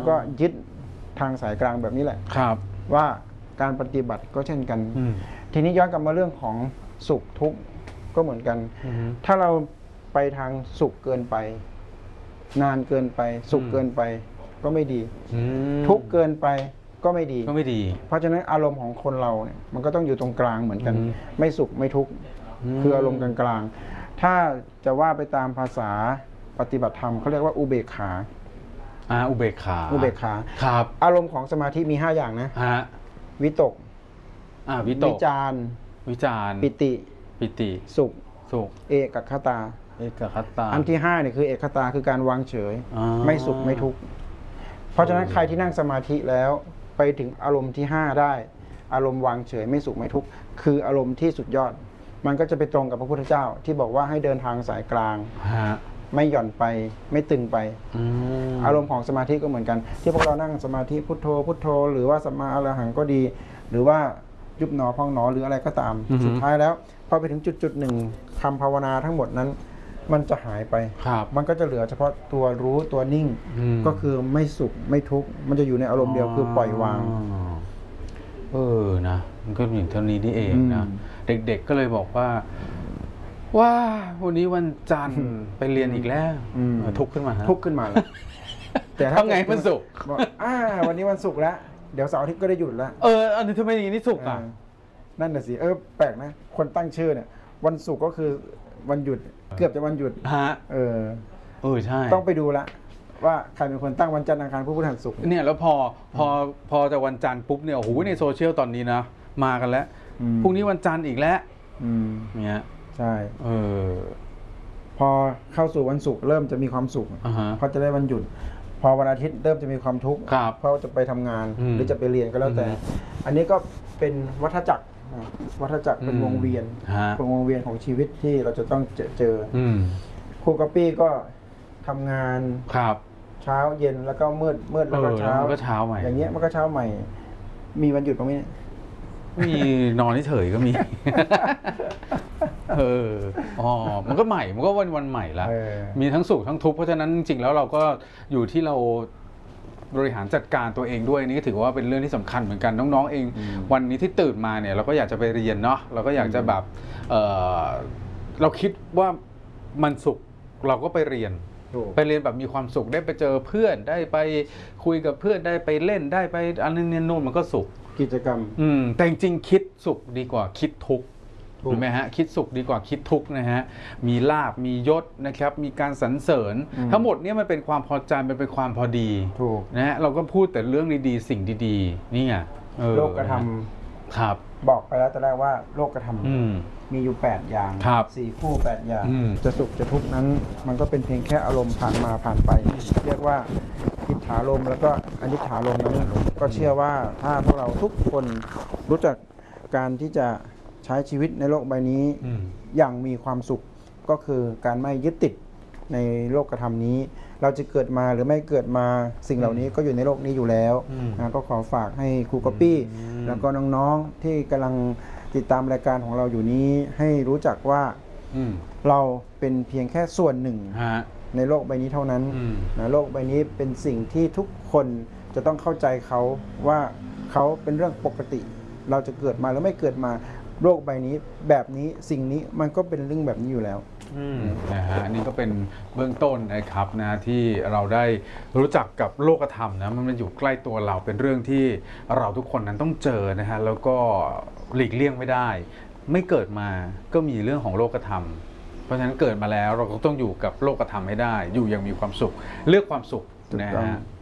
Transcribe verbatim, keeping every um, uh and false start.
ก็ยึดทางสายกลางแบบนี้แหละครับว่าการปฏิบัติก็เช่นกันทีนี้ย้อนกลับมาเรื่องของสุขทุกข์ก็เหมือนกันถ้าเราไปทางสุขเกินไปนานเกินไปสุขเกินไปก็ไม่ดีทุกข์เกินไปก็ไม่ดีก็ไม่ดีเพราะฉะนั้นอารมณ์ของคนเราเนี่ยมันก็ต้องอยู่ตรงกลางเหมือนกันไม่สุขไม่ทุกข์คืออารมณ์กลางๆถ้าจะว่าไปตามภาษาปฏิบัติธรรมเขาเรียกว่าอุเบกขาอ่าอุเบกขาอุเบกขาครับอารมณ์ของสมาธิมีห้าอย่างนะฮะวิตกอ่าวิตกวิจารวิจารปิติปิติสุขสุขเอกคตาเอกคตาอันที่ห้าเนี่ยคือเอกคตาคือการวางเฉยไม่สุขไม่ทุกข์เพราะฉะนั้นใครที่นั่งสมาธิแล้วไปถึงอารมณ์ที่ห้าได้อารมณ์วางเฉยไม่สุขไม่ทุกข์คืออารมณ์ที่สุดยอดมันก็จะไปตรงกับพระพุทธเจ้าที่บอกว่าให้เดินทางสายกลางไม่หย่อนไปไม่ตึงไปอารมณ์ของสมาธิก็เหมือนกันที่พวกเรานั่งสมาธิพุทโธพุทโธหรือว่าสัมมาอรหังก็ดีหรือว่ายุบหนอพองหนอหรืออะไรก็ตามสุดท้ายแล้วพอไปถึงจุดจุดหนึ่งคำภาวนาทั้งหมดนั้นมันจะหายไปมันก็จะเหลือเฉพาะตัวรู้ตัวนิ่งก็คือไม่สุขไม่ทุกข์มันจะอยู่ในอารมณ์เดียวคือปล่อยวางเออนะมันก็อย่างเท่านี้นี่เองนะเด็กๆก็เลยบอกว่าว่าวันนี้วันจันทร์ไปเรียนอีกแล้วทุกข์ขึ้นมาทุกข์ขึ้นมาแล้วแต่ถ้าไงมันสุขบอกอ่าวันนี้วันศุกร์แล้วเดี๋ยวเสาร์อาทิตย์ก็ได้หยุดแล้วเอออันนี้ทำไมอย่างนี้สุขอ่ะนั่นน่ะสิเออแปลกนะคนตั้งชื่อเนี่ยวันศุกร์ก็คือวันหยุดเกือบจะวันหยุดฮะเออเออใช่ต้องไปดูละว่าใครเป็นคนตั้งวันจันทร์อังคารพุธพฤหัสศุกร์เนี่ยแล้วพอพอพอจะวันจันทร์ปุ๊บเนี่ยโอ้โหในโซเชียลตอนนี้นะมากันแล้วพรุ่งนี้วันจันทร์อีกแล้วเนี่ยใช่เออพอเข้าสู่วันศุกร์เริ่มจะมีความสุขเพราะจะได้วันหยุดพอวันอาทิตย์เริ่มจะมีความทุกข์เพราะจะไปทำงานหรือจะไปเรียนก็แล้วแต่อันนี้ก็เป็นวัฏจักรวัฏจักรเป็นวงเวียนเป็นวงเวียนของชีวิตที่เราจะต้องเจอเจอครูก๊อปปี้ก็ทำงานครับเช้าเย็นแล้วก็มืดมืดแล้วก็เช้าก็เช้าใหม่อย่างเงี้ยมันก็เช้าใหม่มีวันหยุดบ้างไหมมีนอนเฉยก็มีเอออ๋อมันก็ใหม่มันก็วันวันใหม่ละมีทั้งสุขทั้งทุกข์เพราะฉะนั้นจริงๆแล้วเราก็อยู่ที่เราบริหารจัดการตัวเองด้วยนี่ก็ถือว่าเป็นเรื่องที่สำคัญเหมือนกันน้องๆเองวันนี้ที่ตื่นมาเนี่ยเราก็อยากจะไปเรียนเนาะเราก็อยากจะแบบเออเราคิดว่ามันสุขเราก็ไปเรียนไปเรียนแบบมีความสุขได้ไปเจอเพื่อนได้ไปคุยกับเพื่อนได้ไปเล่นได้ไปอันนี้เนี่ยนู่นมันก็สุขกิจกรรมอืมแต่จริงๆคิดสุขดีกว่าคิดทุกข์ถูกไหมฮะคิดสุขดีกว่าคิดทุกข์นะฮะมีลาภมียศนะครับมีการสรรเสริญทั้งหมดนี้มันเป็นความพอใจมันเป็นความพอดีถูกนะฮะเราก็พูดแต่เรื่องดีๆสิ่งดีๆนี่ไงโลกธรรมครับบอกไปแล้วตอนแรกว่าโลกธรรมมีอยู่แปดอย่างสี่คู่แปดอย่างจะสุขจะทุกข์นั้นมันก็เป็นเพียงแค่อารมณ์ผ่านมาผ่านไปเรียกว่าอิทธารมแล้วก็อนิจฐารมนั้นก็เชื่อว่าถ้าพวกเราทุกคนรู้จักการที่จะใช้ชีวิตในโลกใบนี้อย่างมีความสุขก็คือการไม่ยึดติดในโลกธรรมนี้เราจะเกิดมาหรือไม่เกิดมาสิ่งเหล่านี้ก็อยู่ในโลกนี้อยู่แล้วนะก็ขอฝากให้ครูก๊อปปี้แล้วก็น้องๆที่กำลังติดตามรายการของเราอยู่นี้ให้รู้จักว่าเราเป็นเพียงแค่ส่วนหนึ่งในโลกใบนี้เท่านั้นนะโลกใบนี้เป็นสิ่งที่ทุกคนจะต้องเข้าใจเขาว่าเขาเป็นเรื่องปกติเราจะเกิดมาหรือไม่เกิดมาโลกใบนี้แบบนี้สิ่งนี้มันก็เป็นเรื่องแบบนี้อยู่แล้วนะฮะอันนี้ก็เป็นเบื้องต้นนะครับนะที่เราได้รู้จักกับโลกธรรมนะมันอยู่ใกล้ตัวเราเป็นเรื่องที่เราทุกคนนั้นต้องเจอนะฮะแล้วก็หลีกเลี่ยงไม่ได้ไม่เกิดมาก็มีเรื่องของโลกธรรมเพราะฉะนั้นเกิดมาแล้วเราก็ต้องอยู่กับโลกธรรมให้ได้อยู่อย่างมีความสุขเลือกความสุขนะฮะ